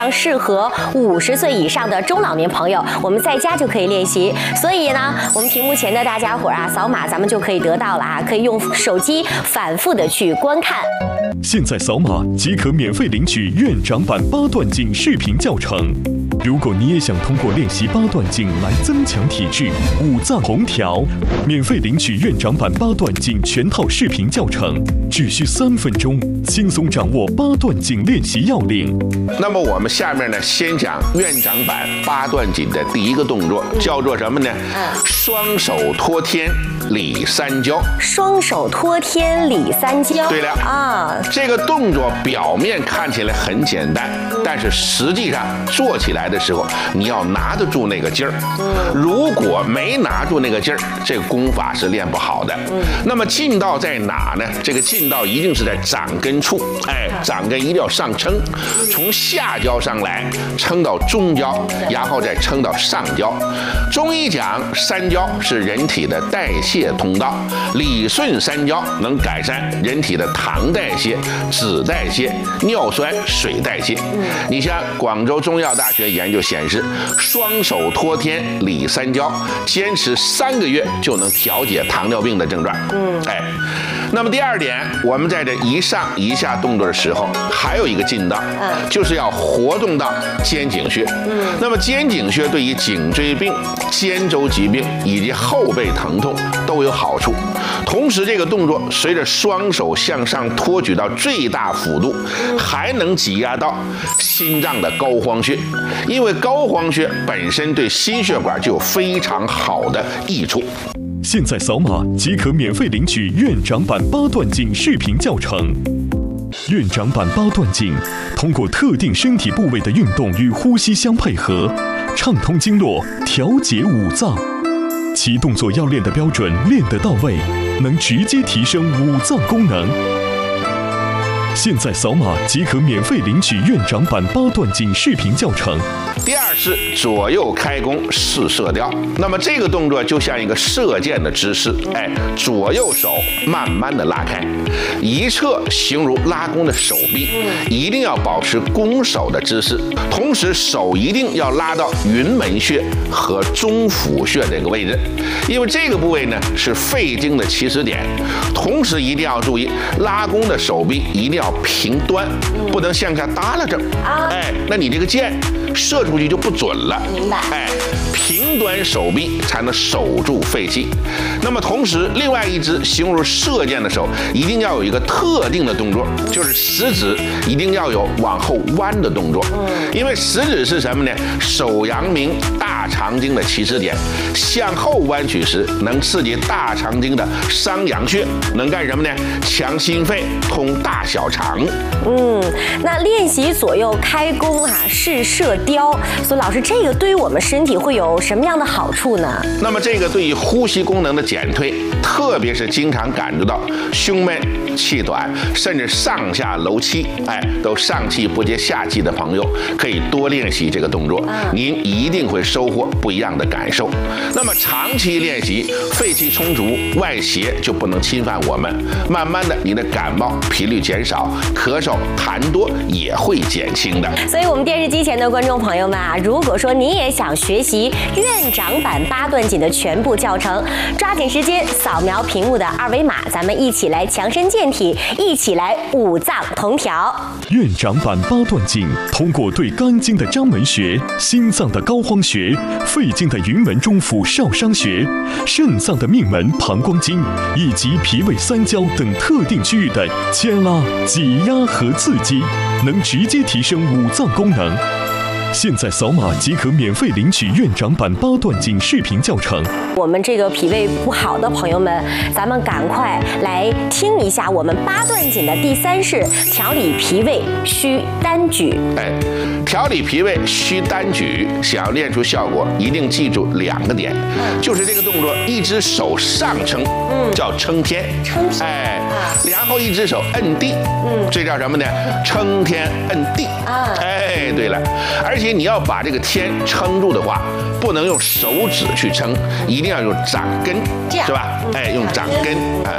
适合50岁以上的中老年朋友，我们在家就可以练习。所以呢，我们屏幕前的大家伙啊，扫码咱们就可以得到了啊，可以用手机反复的去观看。 现在扫码即可免费领取院长版8段锦视频教程。如果你也想通过练习8段锦来增强体质、五脏同调，免费领取院长版8段锦全套视频教程，只需3分钟，轻松掌握8段锦练习要领。 那么我们下面呢，先讲院长版8段锦的第一个动作，叫做什么呢？双手托天理三焦。 双手托天理三焦。对了啊， 这个动作表面看起来很简单，但是实际上做起来的时候，你要拿得住那个劲儿。如果没拿住那个劲儿，这个功法是练不好的。那么劲道在哪呢？这个劲道一定是在掌根处，掌根一定要上撑，从下焦上来撑到中焦，然后再撑到上焦。中医讲三焦是人体的代谢通道，理顺三焦能改善人体的糖代谢、脂代谢、尿酸、水代谢。你像广州中药大学研究显示，双手托天理三焦，坚持3个月就能调节糖尿病的症状。那么第二点，我们在这一上一下动作的时候，还有一个劲道，就是要活动到肩颈穴。那么肩颈穴对于颈椎病、肩周疾病以及后背疼痛都有好处。同时，这个动作随着双手向上托举到最大幅度，还能挤压到心脏的膏肓穴，因为膏肓穴本身对心血管就有非常好的益处。 现在扫码即可免费领取院长版8段锦视频教程。院长版8段锦通过特定身体部位的运动与呼吸相配合，畅通经络，调节五脏。其动作要练得标准，练得到位，能直接提升五脏功能。现在扫码即可免费领取院长版8段锦视频教程。 第二是左右开弓试射雕，那么这个动作就像一个射箭的姿势，左右手慢慢的拉开，一侧形如拉弓的手臂，一定要保持弓手的姿势，同时手一定要拉到云门穴和中府穴这个位置，因为这个部位呢是肺经的起始点，同时一定要注意拉弓的手臂一定要平端，不能向下耷拉着，那你这个箭射出去就不准了。 明白。 平端手臂才能守住肺气。那么同时，另外一只形如射箭的手，一定要有一个特定的动作，就是食指一定要有往后弯的动作。因为食指是什么呢？手阳明大肠经的起始点，向后弯曲时能刺激大肠经的商阳穴，能干什么呢？强心肺，通大小肠。 那练习左右开弓试射雕，所以老师，这个对于我们身体会有什么样的好处呢？ 那么这个对于呼吸功能的减退，特别是经常感觉到胸闷、气短，甚至上下楼气，都上气不接下气的朋友，可以多练习这个动作，您一定会收获不一样的感受。那么长期练习，肺气充足，外邪就不能侵犯我们，慢慢的你的感冒频率减少，咳嗽痰多也会减轻的。 所以我们电视机前的观众朋友们如果说你也想学习院长版8段锦的全部教程，抓紧时间扫描屏幕的2维码，咱们一起来强身健体，一起来五脏同调。 院长版8段锦通过对肝经的章门穴、心脏的膏肓穴、肺经的云门中府少商穴、肾脏的命门膀胱经以及脾胃三焦等特定区域的牵拉、挤压和刺激，能直接提升五脏功能。现在扫码即可免费领取院长版8段锦视频教程。 我们这个脾胃不好的朋友们，咱们赶快来听一下我们8段锦的第3式：调理脾胃需单举。 调理脾胃需单举，想要练出效果，一定记住2个点，就是这个动作，一只手上撑，叫撑天，然后一只手摁地，这叫什么呢？撑天摁地。对了，而且你要把这个天撑住的话，不能用手指去撑，一定要用掌根，是吧？用掌根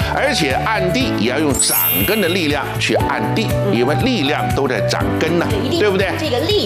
而且按地也要用掌根的力量去按地，因为力量都在掌根呢，对不对？ 这个力。